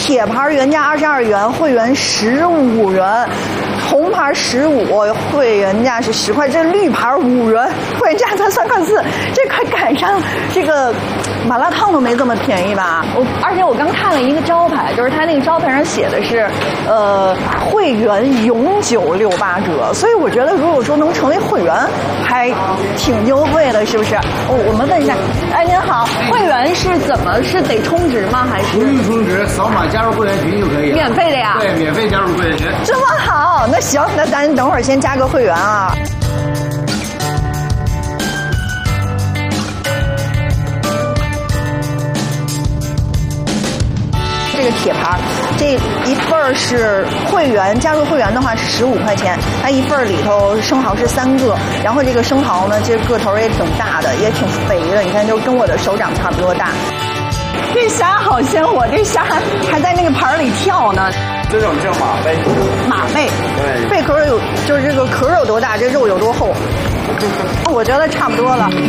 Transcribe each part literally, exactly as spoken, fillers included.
铁牌原价二十二元，会员十五元。红牌十五，会员价是十块，这绿牌五元，会员价才三块四，这快赶上这个麻辣烫都没这么便宜吧？我而且我刚看了一个招牌，就是它那个招牌上写的是，呃，会员永久六八折，所以我觉得如果说能成为会员，还挺优惠的，是不是？哦，我们问一下，哎，您好，会员是怎么是得充值吗？还是不用充值，扫码加入会员群就可以了。 免费的呀？ 对，免费加入会员群。 这么好，那行，那咱等会儿先加个会员啊。这个铁牌，这一份儿是会员，加入会员的话是十五块钱，它一份儿里头生蚝是三个，然后这个生蚝呢，其实个头也挺大的，也挺肥的，你看就跟我的手掌差不多大。这虾好鲜活，这虾还在那个盘里跳呢。 这种叫马贝。 马贝， 对， 贝壳有，就是这个壳有多大，这肉有多厚。我觉得差不多了。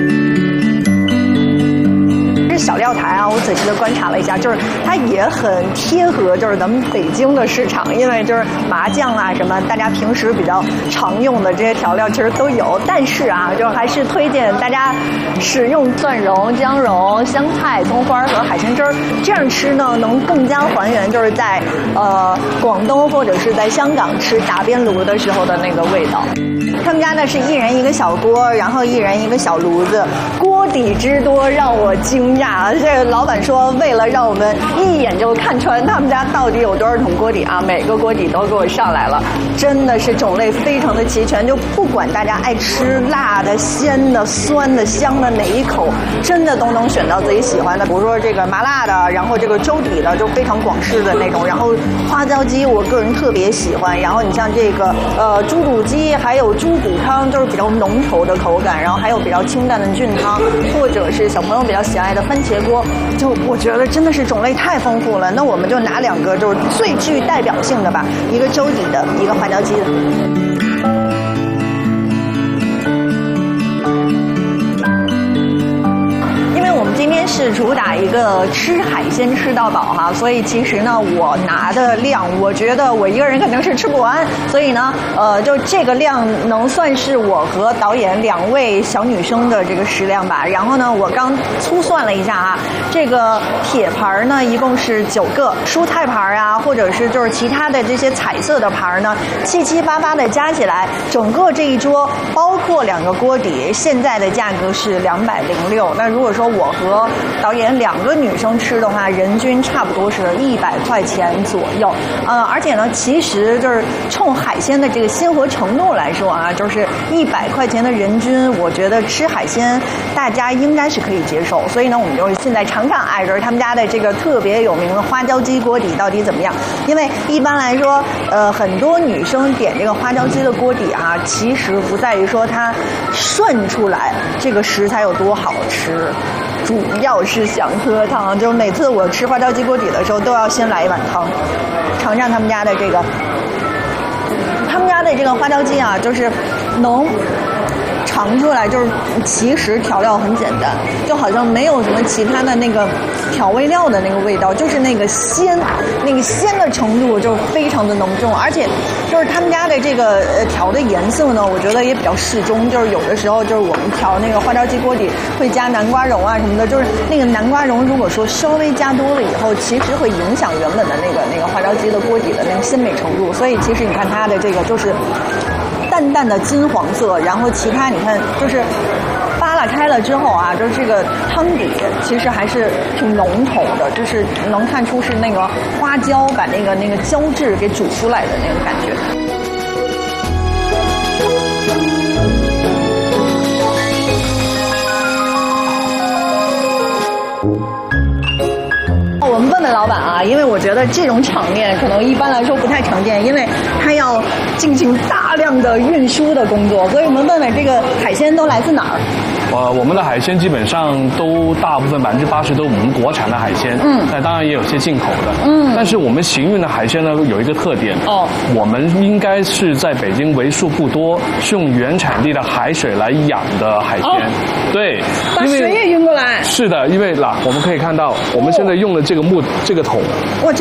这小料台啊，我仔细的观察了一下，就是它也很贴合，就是咱们北京的市场，因为就是麻酱啊什么，大家平时比较常用的这些调料其实都有，但是啊，就还是推荐大家使用蒜蓉、姜蓉、香菜、葱花和海鲜汁儿，这样吃呢，能更加还原就是在呃广东或者是在香港吃打边炉的时候的那个味道。他们家呢是一人一个小锅，然后一人一个小炉子，锅底之多让我惊讶。这个老板说，为了让我们一眼就看穿他们家到底有多少桶锅底啊，每个锅底都给我上来了，真的是种类非常的齐全。就不管大家爱吃辣的、鲜的、酸的、香的哪一口，真的都能选到自己喜欢的。比如说这个麻辣的，然后这个粥底的就非常广式的那种，然后花椒鸡我个人特别喜欢，然后你像这个呃猪肚鸡，还有猪骨汤，就是比较浓稠的口感，然后还有比较清淡的菌汤，或者是小朋友比较喜爱的番茄锅，就我觉得真的是种类太丰富了。那我们就拿两个就是最具代表性的吧，一个粥底的，一个花椒鸡的。今天是主打一个吃海鲜吃到饱哈，所以其实呢，我拿的量，我觉得我一个人肯定是吃不完，所以呢，呃，就这个量能算是我和导演两位小女生的这个食量吧。然后呢，我刚粗算了一下啊，这个铁盘呢一共是九个，蔬菜盘啊，或者是就是其他的这些彩色的盘呢，七七八八的加起来，整个这一桌包括两个锅底，现在的价格是两百零六。那如果说我和导演两个女生吃的话，人均差不多是一百块钱左右。呃，而且呢，其实就是冲海鲜的这个鲜活程度来说啊，就是一百块钱的人均，我觉得吃海鲜大家应该是可以接受。所以呢，我们就现在尝尝哎，就是他们家的这个特别有名的花椒鸡锅底到底怎么样？因为一般来说，呃，很多女生点这个花椒鸡的锅底啊，其实不在于说它涮出来这个食材有多好吃。主要是想喝汤，就是每次我吃花椒鸡锅底的时候，都要先来一碗汤，尝尝他们家的这个，他们家的这个花椒鸡啊，就是能尝出来，就是其实调料很简单，就好像没有什么其他的那个调味料的那个味道，就是那个鲜，那个鲜的程度就非常的浓重，而且就是他们家的这个呃调的颜色呢，我觉得也比较适中，就是有的时候就是我们调那个花椒鸡锅底会加南瓜蓉啊什么的，就是那个南瓜蓉如果说稍微加多了以后，其实会影响原本的那个那个花椒鸡的锅底的那个鲜美程度，所以其实你看它的这个就是淡淡的金黄色，然后其他你看就是扒拉开了之后啊，就是这个汤底其实还是挺浓稠的，就是能看出是那个花椒把那个那个胶质给煮出来的那种感觉。我们问问老板啊，因为我觉得这种场面可能一般来说不太常见，因为他要进行大量的运输的工作，所以我们问问这个海鲜都来自哪儿？ 呃，我们的海鲜基本上都大部分百分之八十都是我们国产的海鲜，嗯，但当然也有些进口的，嗯，但是我们行运的海鲜呢有一个特点，哦，我们应该是在北京为数不多是用原产地的海水来养的海鲜，哦、对， 把水也运过来， 是的，因为嗱，我们可以看到我们现在用的这个木这个桶， 哇，这